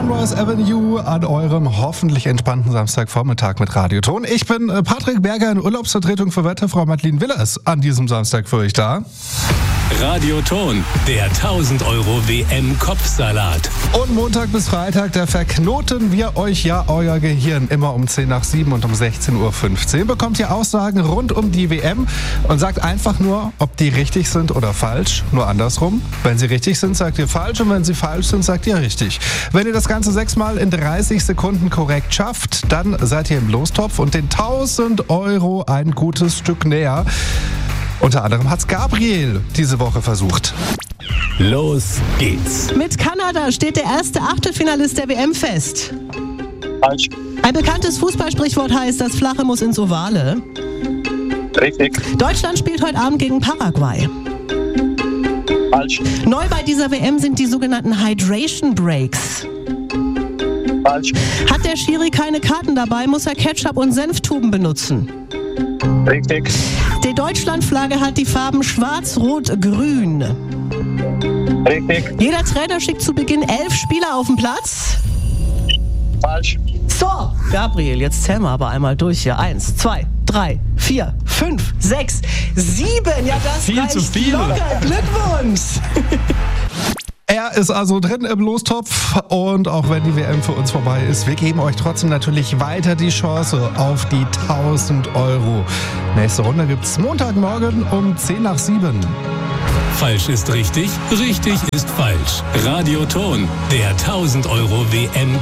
Primrose Avenue an eurem hoffentlich entspannten Samstagvormittag mit Radioton. Ich bin Patrick Berger in Urlaubsvertretung für Wetterfrau Madeleine Willers an diesem Samstag für euch da. Radioton, der 1000 Euro WM-Kopfsalat. Und Montag bis Freitag, da verknoten wir euch ja euer Gehirn. Immer um 10 nach 7 und um 16.15 Uhr bekommt ihr Aussagen rund um die WM und sagt einfach nur, ob die richtig sind oder falsch. Nur andersrum. Wenn sie richtig sind, sagt ihr falsch, und wenn sie falsch sind, sagt ihr richtig. Wenn ihr das Ganze 6-mal in 30 Sekunden korrekt schafft, dann seid ihr im Lostopf und den 1000 Euro ein gutes Stück näher. Unter anderem hat's Gabriel diese Woche versucht. Los geht's. Mit Kanada steht der erste Achtelfinalist der WM fest. Falsch. Ein bekanntes Fußballsprichwort heißt, das Flache muss ins Ovale. Richtig. Deutschland spielt heute Abend gegen Paraguay. Falsch. Neu bei dieser WM sind die sogenannten Hydration Breaks. Falsch. Hat der Schiri keine Karten dabei, muss er Ketchup und Senftuben benutzen. Richtig. Die Deutschlandflagge hat die Farben schwarz, rot, grün. Richtig. Jeder Trainer schickt zu Beginn 11 Spieler auf den Platz. Falsch. So, Gabriel, jetzt zählen wir aber einmal durch hier. 1, 2, 3, 4, 5, 6, 7. Ja, das Viel reicht zu viel. locker. Glückwunsch. Er ist also drin im Lostopf, und auch wenn die WM für uns vorbei ist, wir geben euch trotzdem natürlich weiter die Chance auf die 1000 Euro. Nächste Runde gibt's Montagmorgen um 10 nach 7. Falsch ist richtig, richtig ist falsch. Radioton, der 1000 Euro WM